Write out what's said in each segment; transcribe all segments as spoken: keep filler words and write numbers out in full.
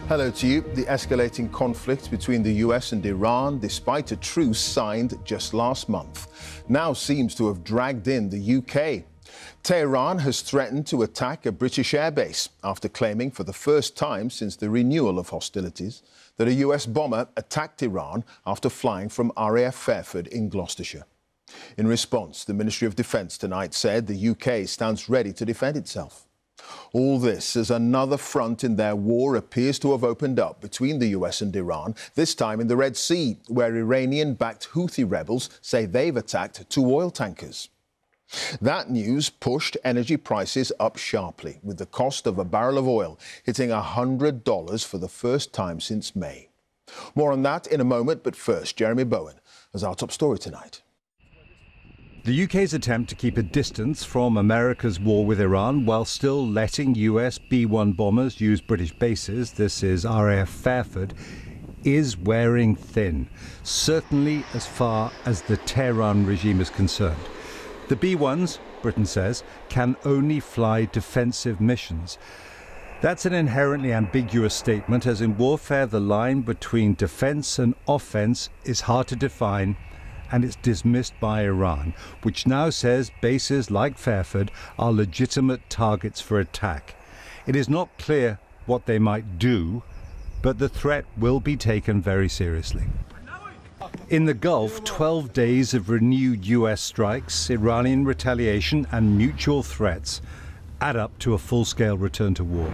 Hello to you. The escalating conflict between the U S and Iran, despite a truce signed just last month, now seems to have dragged in the U K. Tehran has threatened to attack a British airbase after claiming for the first time since the renewal of hostilities that a U S bomber attacked Iran after flying from R A F Fairford in Gloucestershire. In response, the Ministry of Defence tonight said the U K stands ready to defend itself. All this as another front in their war appears to have opened up between the U S and Iran, this time in the Red Sea, where Iranian-backed Houthi rebels say they've attacked two oil tankers. That news pushed energy prices up sharply, with the cost of a barrel of oil hitting one hundred dollars for the first time since May. More on that in a moment, but first, Jeremy Bowen has our top story tonight. The U K's attempt to keep a distance from America's war with Iran while still letting U S B one bombers use British bases, this is R A F Fairford, is wearing thin, certainly as far as the Tehran regime is concerned. The B ones, Britain says, can only fly defensive missions. That's an inherently ambiguous statement, as in warfare the line between defence and offence is hard to define, and it's dismissed by Iran, which now says bases like Fairford are legitimate targets for attack. It is not clear what they might do, but the threat will be taken very seriously. In the Gulf, twelve days of renewed U S strikes, Iranian retaliation and mutual threats add up to a full-scale return to war.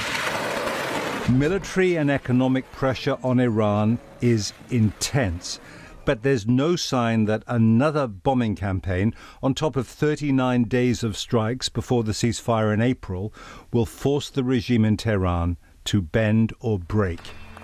Military and economic pressure on Iran is intense, but there's no sign that another bombing campaign, on top of thirty-nine days of strikes before the ceasefire in April, will force the regime in Tehran to bend or break.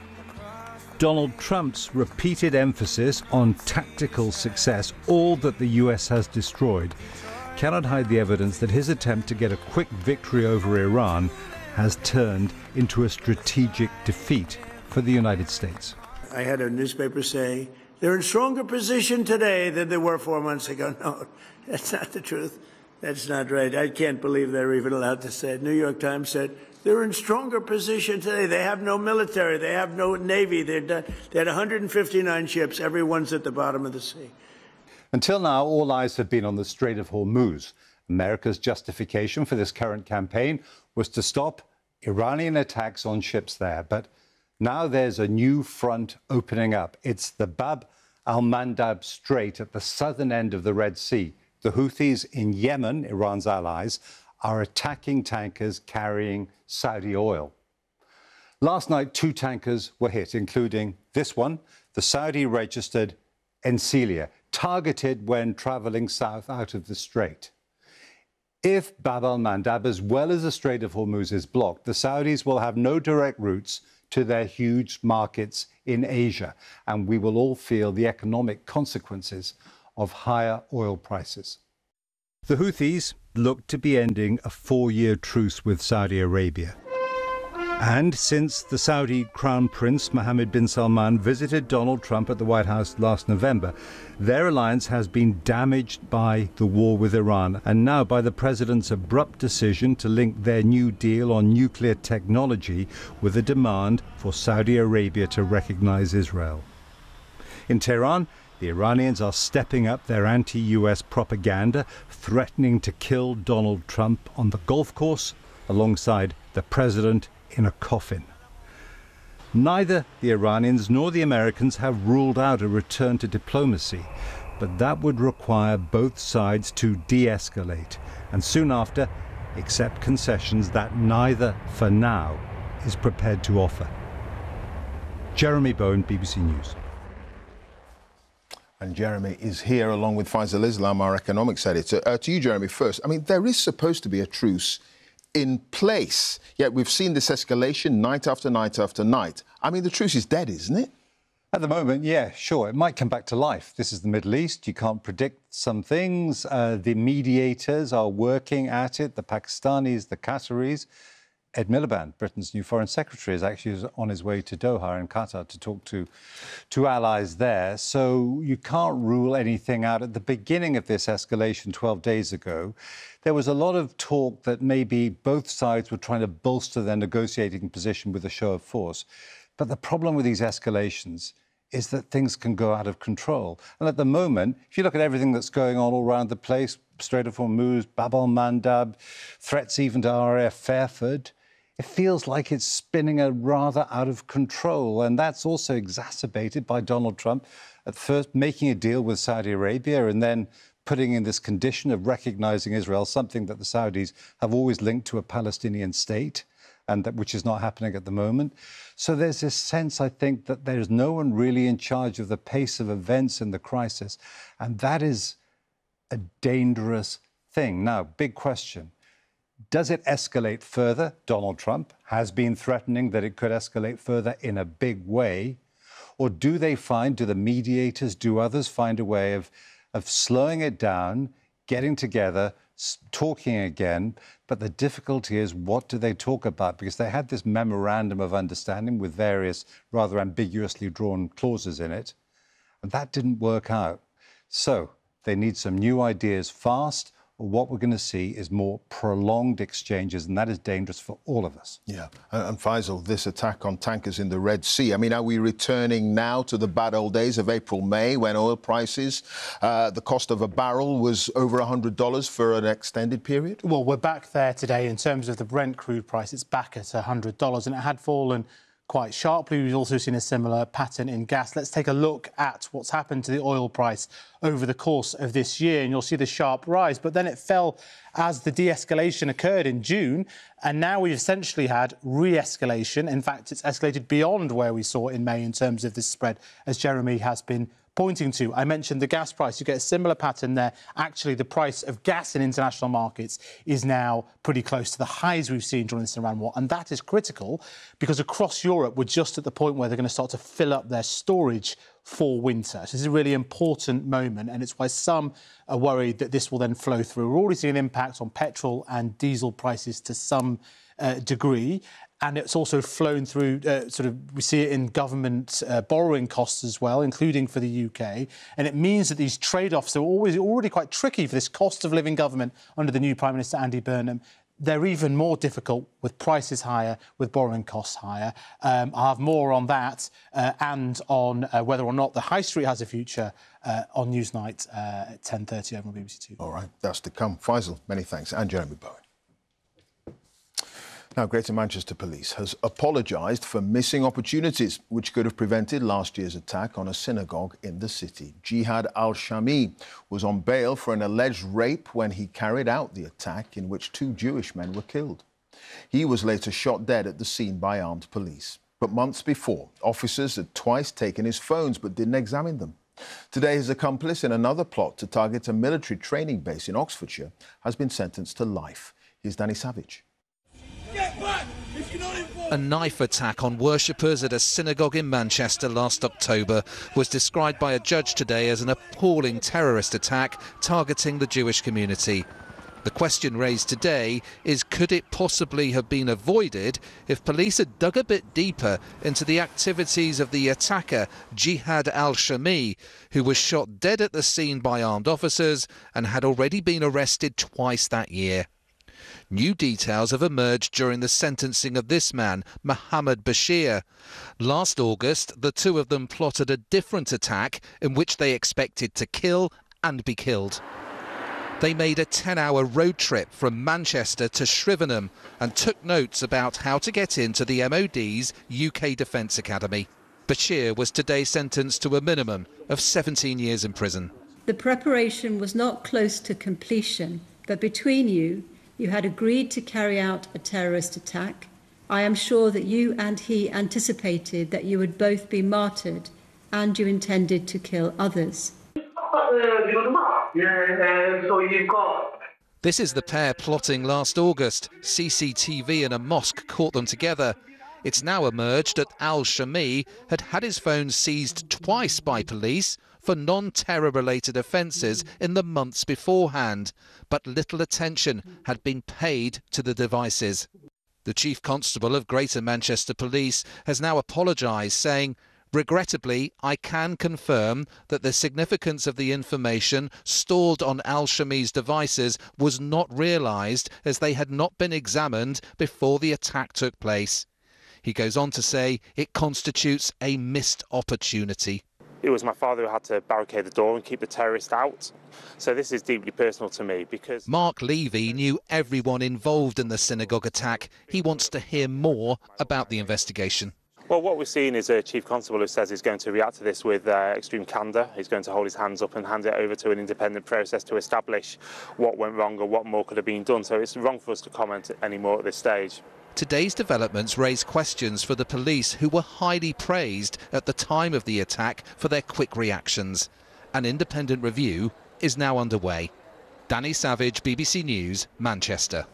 Donald Trump's repeated emphasis on tactical success, all that the U S has destroyed, cannot hide the evidence that his attempt to get a quick victory over Iran has turned into a strategic defeat for the United States. I had a newspaper say, they're in stronger position today than they were four months ago. No, that's not the truth. That's not right. I can't believe they're even allowed to say it. New York Times said they're in stronger position today. They have no military. They have no navy. They're done. They had one hundred fifty-nine ships. Everyone's at the bottom of the sea. Until now, all eyes have been on the Strait of Hormuz. America's justification for this current campaign was to stop Iranian attacks on ships there. But now there's a new front opening up. It's the Bab al-Mandab Strait at the southern end of the Red Sea. The Houthis in Yemen, Iran's allies, are attacking tankers carrying Saudi oil. Last night, two tankers were hit, including this one, the Saudi-registered Enselia, targeted when travelling south out of the strait. If Bab al-Mandab, as well as the Strait of Hormuz, is blocked, the Saudis will have no direct routes to their huge markets in Asia, and we will all feel the economic consequences of higher oil prices. The Houthis look to be ending a four-year truce with Saudi Arabia. And since the Saudi Crown Prince Mohammed bin Salman visited Donald Trump at the White House last November, their alliance has been damaged by the war with Iran and now by the president's abrupt decision to link their new deal on nuclear technology with a demand for Saudi Arabia to recognize Israel. In Tehran, the Iranians are stepping up their anti-U S propaganda, threatening to kill Donald Trump on the golf course alongside the president in a coffin. Neither the Iranians nor the Americans have ruled out a return to diplomacy, but that would require both sides to de-escalate and soon after accept concessions that neither, for now, is prepared to offer. Jeremy Bowen, B B C News. And Jeremy is here along with Faisal Islam, our economics editor. Uh, to you, Jeremy, first. I mean, there is supposed to be a truce in place, yet we've seen this escalation night after night after night. I mean, the truce is dead, isn't it? At the moment, yeah, sure. It might come back to life. This is the Middle East. You can't predict some things. Uh, the mediators are working at it, the Pakistanis, the Qataris. Ed Miliband, Britain's new Foreign Secretary, is actually on his way to Doha in Qatar to talk to, to allies there. So you can't rule anything out. At the beginning of this escalation twelve days ago, there was a lot of talk that maybe both sides were trying to bolster their negotiating position with a show of force. But the problem with these escalations is that things can go out of control. And at the moment, if you look at everything that's going on all around the place, Strait of Hormuz, Bab al-Mandab, threats even to R A F Fairford, it feels like it's spinning a rather out of control. And that's also exacerbated by Donald Trump at first making a deal with Saudi Arabia and then putting in this condition of recognizing Israel, something that the Saudis have always linked to a Palestinian state, and that which is not happening at the moment. So there's this sense, I think, that there's no one really in charge of the pace of events in the crisis. And that is a dangerous thing. Now, big question. Does it escalate further? Donald Trump has been threatening that it could escalate further in a big way. Or do they find, do the mediators, do others find a way of, of slowing it down, getting together, talking again? But the difficulty is, what do they talk about? Because they had this memorandum of understanding with various rather ambiguously drawn clauses in it, and that didn't work out. So they need some new ideas fast, or what we're going to see is more prolonged exchanges, and that is dangerous for all of us. Yeah, and Faisal, this attack on tankers in the Red Sea, I mean, are we returning now to the bad old days of April, May, when oil prices, uh, the cost of a barrel was over one hundred dollars for an extended period? Well, we're back there today in terms of the Brent crude price. It's back at one hundred dollars, and it had fallen quite sharply. We've also seen a similar pattern in gas. Let's take a look at what's happened to the oil price over the course of this year, and you'll see the sharp rise. But then it fell as the de-escalation occurred in June, and now we've essentially had re-escalation. In fact, it's escalated beyond where we saw in May in terms of this spread, as Jeremy has been pointing to. I mentioned the gas price. You get a similar pattern there. Actually, the price of gas in international markets is now pretty close to the highs we've seen during this Iran war. And that is critical because across Europe, we're just at the point where they're going to start to fill up their storage for winter. So this is a really important moment, and it's why some are worried that this will then flow through. We're already seeing an impact on petrol and diesel prices to some uh, degree. And it's also flown through, uh, sort of, we see it in government uh, borrowing costs as well, including for the U K. And it means that these trade-offs are always already quite tricky for this cost of living government under the new Prime Minister, Andy Burnham. They're even more difficult with prices higher, with borrowing costs higher. Um, I'll have more on that uh, and on uh, whether or not the High Street has a future uh, on Newsnight uh, at ten thirty over on B B C Two. All right, that's to come. Faisal, many thanks. And Jeremy Bowen. Now, Greater Manchester Police has apologised for missing opportunities which could have prevented last year's attack on a synagogue in the city. Jihad al-Shami was on bail for an alleged rape when he carried out the attack in which two Jewish men were killed. He was later shot dead at the scene by armed police. But months before, officers had twice taken his phones but didn't examine them. Today, his accomplice in another plot to target a military training base in Oxfordshire has been sentenced to life. Here's Danny Savage. A knife attack on worshippers at a synagogue in Manchester last October was described by a judge today as an appalling terrorist attack targeting the Jewish community. The question raised today is, could it possibly have been avoided if police had dug a bit deeper into the activities of the attacker, Jihad al-Shami, who was shot dead at the scene by armed officers and had already been arrested twice that year. New details have emerged during the sentencing of this man, Mohammed Bashir. Last August, the two of them plotted a different attack in which they expected to kill and be killed. They made a ten-hour road trip from Manchester to Shrivenham and took notes about how to get into the M O D's U K Defence Academy. Bashir was today sentenced to a minimum of seventeen years in prison. The preparation was not close to completion, but between you, you had agreed to carry out a terrorist attack. I am sure that you and he anticipated that you would both be martyred, and you intended to kill others. This is the pair plotting last August. C C T V in a mosque caught them together. It's now emerged that al-Shami had had his phone seized twice by police for non-terror related offences in the months beforehand, but little attention had been paid to the devices. The Chief Constable of Greater Manchester Police has now apologised, saying, "Regrettably, I can confirm that the significance of the information stored on al-Shami's devices was not realised as they had not been examined before the attack took place." He goes on to say it constitutes a missed opportunity. It was my father who had to barricade the door and keep the terrorist out. So this is deeply personal to me because... Mark Levy knew everyone involved in the synagogue attack. He wants to hear more about the investigation. Well, what we're seeing is a Chief Constable who says he's going to react to this with uh, extreme candour. He's going to hold his hands up and hand it over to an independent process to establish what went wrong or what more could have been done. So it's wrong for us to comment anymore at this stage. Today's developments raise questions for the police, who were highly praised at the time of the attack for their quick reactions. An independent review is now underway. Danny Savage, B B C News, Manchester.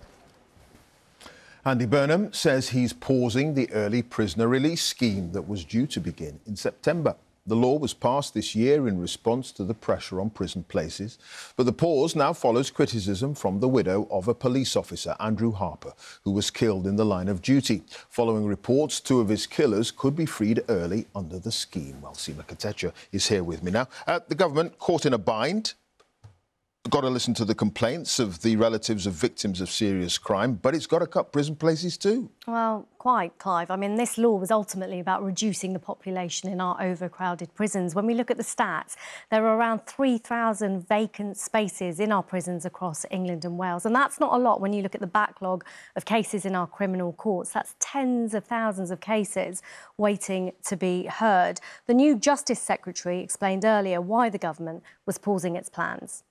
Andy Burnham says he's pausing the early prisoner release scheme that was due to begin in September. The law was passed this year in response to the pressure on prison places, but the pause now follows criticism from the widow of a police officer, Andrew Harper, who was killed in the line of duty. Following reports, two of his killers could be freed early under the scheme. Well, Seema Katecha is here with me now. Uh, the government caught in a bind. Got to listen to the complaints of the relatives of victims of serious crime, but it's got to cut prison places too. Well, quite, Clive. I mean, this law was ultimately about reducing the population in our overcrowded prisons. When we look at the stats, there are around three thousand vacant spaces in our prisons across England and Wales. And that's not a lot when you look at the backlog of cases in our criminal courts. That's tens of thousands of cases waiting to be heard. The new Justice Secretary explained earlier why the government was pausing its plans.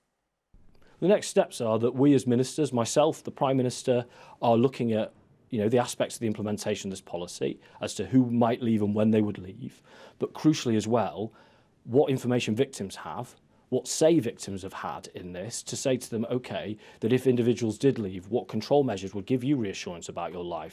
The next steps are that we as ministers, myself, the Prime Minister, are looking at you know, the aspects of the implementation of this policy as to who might leave and when they would leave, but crucially as well, what information victims have, what say victims have had in this, to say to them, OK, that if individuals did leave, what control measures would give you reassurance about your life.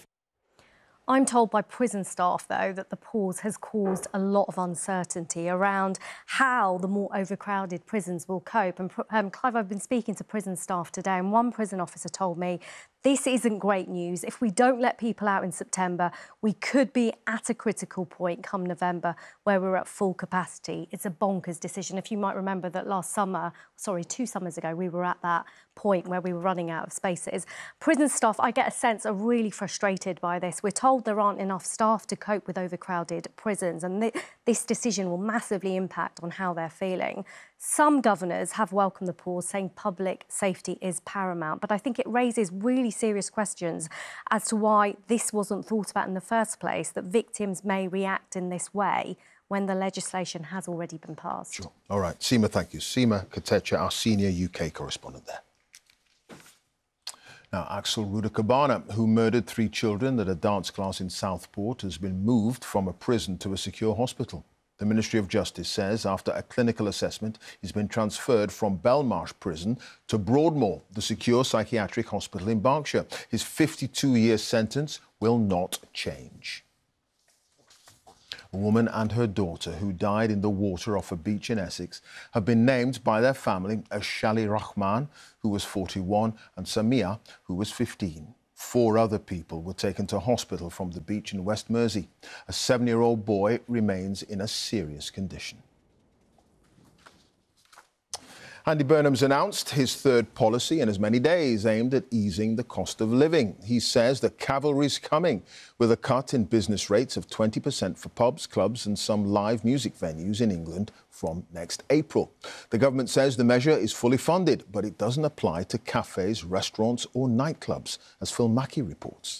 I'm told by prison staff, though, that the pause has caused a lot of uncertainty around how the more overcrowded prisons will cope. And, um, Clive, I've been speaking to prison staff today, and one prison officer told me this isn't great news. If we don't let people out in September, we could be at a critical point come November where we're at full capacity. It's a bonkers decision. If you might remember that last summer, sorry, two summers ago, we were at that point where we were running out of spaces. Prison staff, I get a sense, are really frustrated by this. We're told there aren't enough staff to cope with overcrowded prisons, and th this decision will massively impact on how they're feeling. Some governors have welcomed the pause, saying public safety is paramount, but I think it raises really serious questions as to why this wasn't thought about in the first place, that victims may react in this way when the legislation has already been passed. Sure. All right. Seema, thank you. Seema Katecha, our senior U K correspondent there. Now, Axel Rudakabana, who murdered three children at a dance class in Southport, has been moved from a prison to a secure hospital. The Ministry of Justice says after a clinical assessment, he's been transferred from Belmarsh Prison to Broadmoor, the secure psychiatric hospital in Berkshire. His fifty-two year sentence will not change. A woman and her daughter, who died in the water off a beach in Essex, have been named by their family as Shali Rahman, who was forty-one, and Samia, who was fifteen. Four other people were taken to hospital from the beach in West Mersey. A seven-year-old boy remains in a serious condition. Andy Burnham's announced his third policy in as many days aimed at easing the cost of living. He says that cavalry's coming, with a cut in business rates of twenty percent for pubs, clubs and some live music venues in England from next April. The government says the measure is fully funded, but it doesn't apply to cafes, restaurants or nightclubs, as Phil Mackey reports.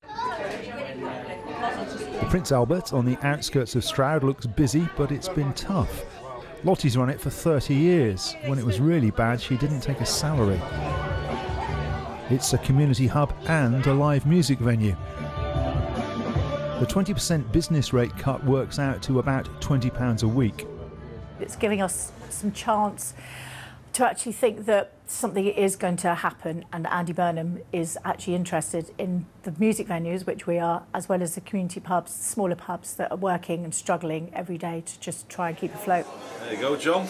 The Prince Albert on the outskirts of Stroud looks busy, but it's been tough. Lottie's run it for thirty years. When it was really bad, she didn't take a salary. It's a community hub and a live music venue. The twenty percent business rate cut works out to about twenty pounds a week. It's giving us some chance to actually think that something is going to happen, and Andy Burnham is actually interested in the music venues, which we are, as well as the community pubs, smaller pubs that are working and struggling every day to just try and keep afloat. There you go, John.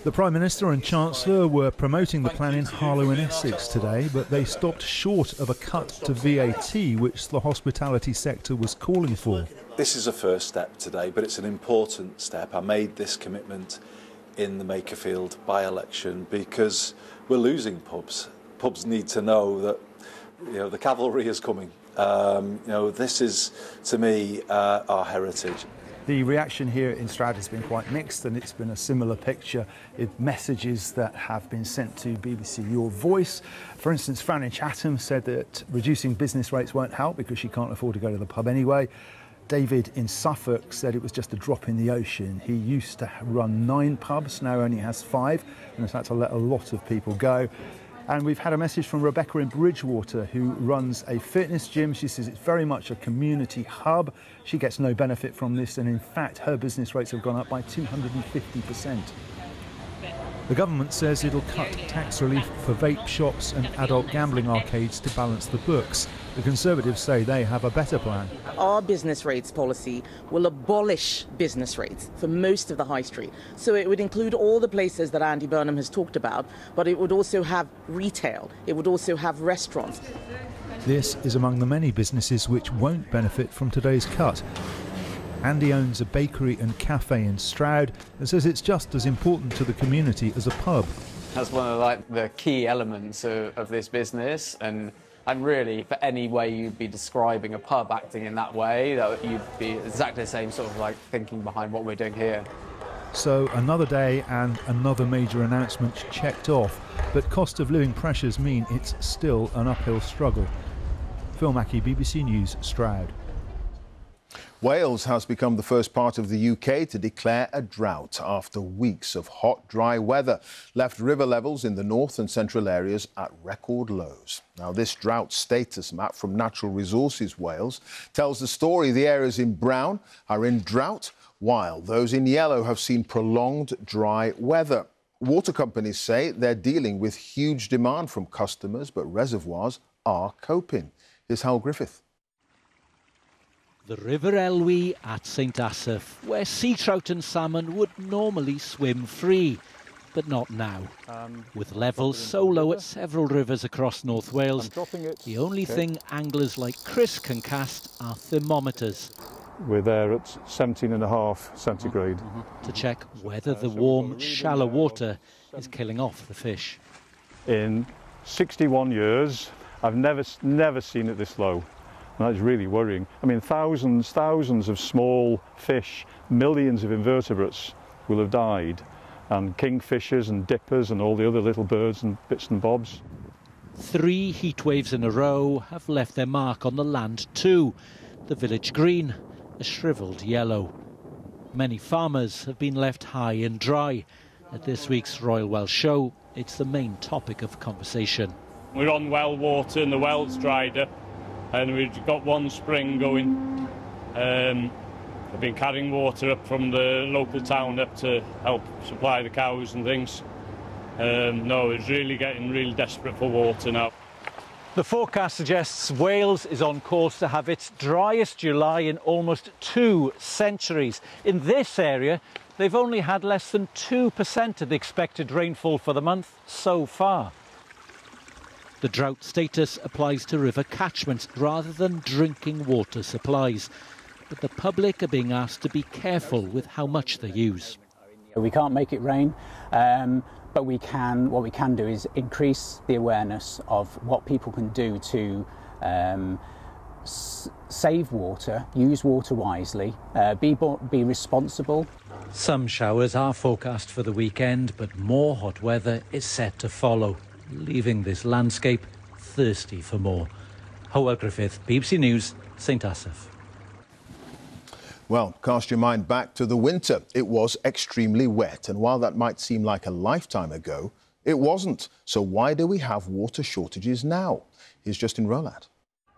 The Prime Minister and Chancellor were promoting the plan in Harlow in Essex today, but they stopped short of a cut to V A T, which the hospitality sector was calling for. This is a first step today, but it's an important step. I made this commitment in the Makerfield by-election because we're losing pubs. Pubs need to know that, you know, the cavalry is coming. Um, you know, this is, to me, uh, our heritage. The reaction here in Stroud has been quite mixed, and it's been a similar picture in messages that have been sent to B B C Your Voice. For instance, Fran in Chatham said that reducing business rates won't help because she can't afford to go to the pub anyway. David in Suffolk said it was just a drop in the ocean. He used to run nine pubs, now only has five, and has had to let a lot of people go. And we've had a message from Rebecca in Bridgewater, who runs a fitness gym. She says it's very much a community hub. She gets no benefit from this, and in fact, her business rates have gone up by two hundred fifty percent. The government says it'll cut tax relief for vape shops and adult gambling arcades to balance the books. The Conservatives say they have a better plan. Our business rates policy will abolish business rates for most of the high street. So it would include all the places that Andy Burnham has talked about, but it would also have retail. It would also have restaurants. This is among the many businesses which won't benefit from today's cut. Andy owns a bakery and cafe in Stroud and says it's just as important to the community as a pub. That's one of like the key elements of, of this business, and and really for any way you'd be describing a pub acting in that way, that you'd be exactly the same sort of like thinking behind what we're doing here. So another day and another major announcement checked off, but cost of living pressures mean it's still an uphill struggle. Phil Mackey, B B C News, Stroud. Wales has become the first part of the U K to declare a drought after weeks of hot, dry weather left river levels in the north and central areas at record lows. Now, this drought status map from Natural Resources Wales tells the story. The areas in brown are in drought, while those in yellow have seen prolonged dry weather. Water companies say they're dealing with huge demand from customers, but reservoirs are coping. Here's Hal Griffith. The River Elwy at Saint Asaph, where sea trout and salmon would normally swim free, but not now. Um, With levels so low at several rivers across North Wales, the only okay. thing anglers like Chris can cast are thermometers. We're there at seventeen and a half centigrade. Mm-hmm. To check whether the warm, shallow water is killing off the fish. In sixty-one years, I've never, never seen it this low. And that's really worrying. I mean, thousands, thousands of small fish, millions of invertebrates will have died, and kingfishers and dippers and all the other little birds and bits and bobs. Three heat waves in a row have left their mark on the land too. The village green, a shrivelled yellow. Many farmers have been left high and dry. At this week's Royal Welsh Show, it's the main topic of conversation. We're on well water and the well's dried up. And we've got one spring going. Um, I've been carrying water up from the local town up to help supply the cows and things. Um, no, it's really getting really desperate for water now. The forecast suggests Wales is on course to have its driest July in almost two centuries. In this area, they've only had less than two percent of the expected rainfall for the month so far. The drought status applies to river catchments rather than drinking water supplies. But the public are being asked to be careful with how much they use. We can't make it rain, um, but we can. What we can do is increase the awareness of what people can do to um, s save water, use water wisely, uh, be, be responsible. Some showers are forecast for the weekend, but more hot weather is set to follow, leaving this landscape thirsty for more. Howell Griffith, B B C News, Saint Asaph. Well, cast your mind back to the winter. It was extremely wet, and while that might seem like a lifetime ago, it wasn't. So why do we have water shortages now? Here's Justin Rolat.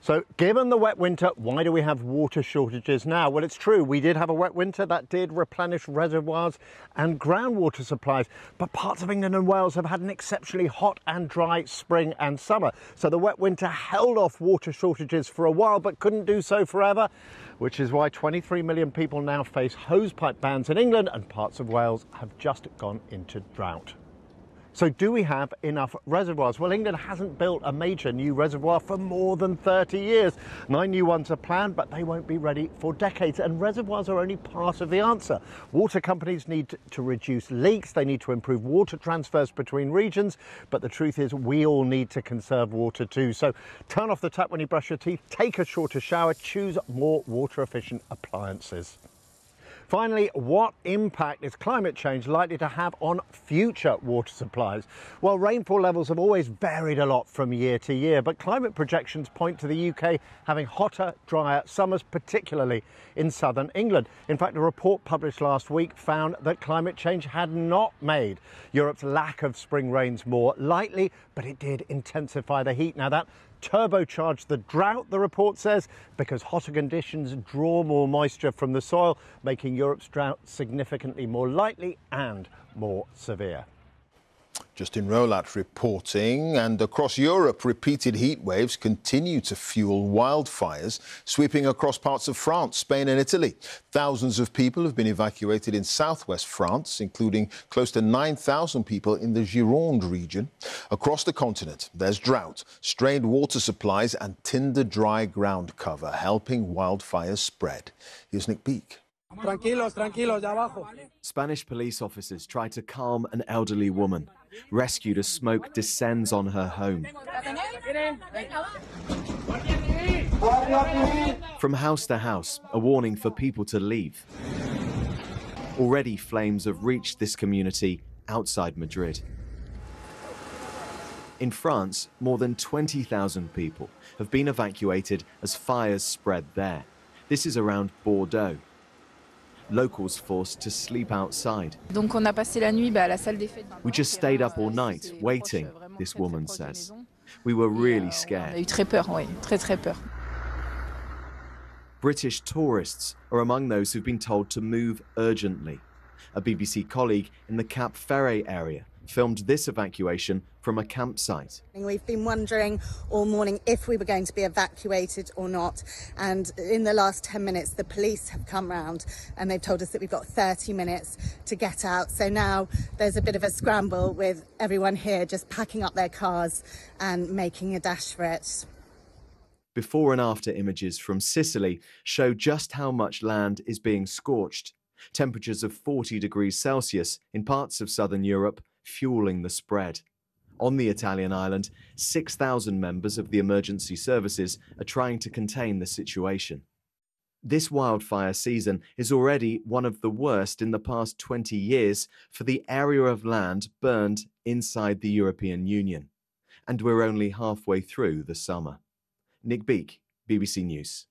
So, given the wet winter, why do we have water shortages now? Well, it's true, we did have a wet winter that did replenish reservoirs and groundwater supplies, but parts of England and Wales have had an exceptionally hot and dry spring and summer. So the wet winter held off water shortages for a while, but couldn't do so forever, which is why twenty-three million people now face hosepipe bans in England, and parts of Wales have just gone into drought. So do we have enough reservoirs? Well, England hasn't built a major new reservoir for more than thirty years. Nine new ones are planned, but they won't be ready for decades. And reservoirs are only part of the answer. Water companies need to reduce leaks. They need to improve water transfers between regions. But the truth is, we all need to conserve water too. So turn off the tap when you brush your teeth, take a shorter shower, choose more water efficient appliances. Finally, what impact is climate change likely to have on future water supplies? Well, rainfall levels have always varied a lot from year to year, but climate projections point to the U K having hotter, drier summers, particularly in southern England. In fact, a report published last week found that climate change had not made Europe's lack of spring rains more likely, but it did intensify the heat. Now, that turbocharged the drought, the report says, because hotter conditions draw more moisture from the soil, making Europe's drought significantly more likely and more severe. Justin Rolat reporting, and across Europe, repeated heat waves continue to fuel wildfires, sweeping across parts of France, Spain and Italy. Thousands of people have been evacuated in southwest France, including close to nine thousand people in the Gironde region. Across the continent, there's drought, strained water supplies and tinder-dry ground cover, helping wildfires spread. Here's Nick Beak. Tranquilos, tranquilos, de abajo. Spanish police officers try to calm an elderly woman, rescued as smoke descends on her home. From house to house, a warning for people to leave. Already flames have reached this community outside Madrid. In France, more than twenty thousand people have been evacuated as fires spread there. This is around Bordeaux. Locals forced to sleep outside. We just stayed up all night, waiting, this woman says. We were really scared. British tourists are among those who've been told to move urgently. A B B C colleague in the Cap Ferret area filmed this evacuation from a campsite. We've been wondering all morning if we were going to be evacuated or not, and in the last ten minutes the police have come round and they've told us that we've got thirty minutes to get out. So now there's a bit of a scramble with everyone here just packing up their cars and making a dash for it. Before and after images from Sicily show just how much land is being scorched. Temperatures of forty degrees Celsius in parts of southern Europe fueling the spread. On the Italian island, six thousand members of the emergency services are trying to contain the situation. This wildfire season is already one of the worst in the past twenty years for the area of land burned inside the European Union. And we're only halfway through the summer. Nick Beak, B B C News.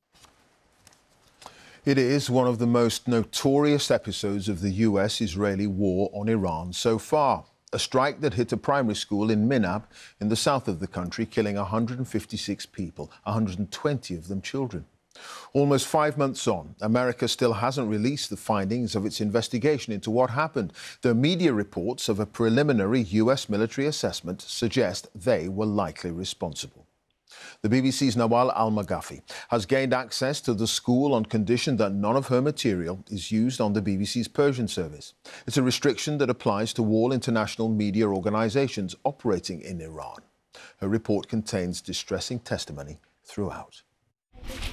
It is one of the most notorious episodes of the U S-Israeli war on Iran so far. A strike that hit a primary school in Minab in the south of the country, killing one hundred fifty-six people, one hundred twenty of them children. Almost five months on, America still hasn't released the findings of its investigation into what happened, though media reports of a preliminary U S military assessment suggest they were likely responsible. The B B C's Nawal Al-Maghafi has gained access to the school on condition that none of her material is used on the B B C's Persian service. It's a restriction that applies to all international media organisations operating in Iran. Her report contains distressing testimony throughout.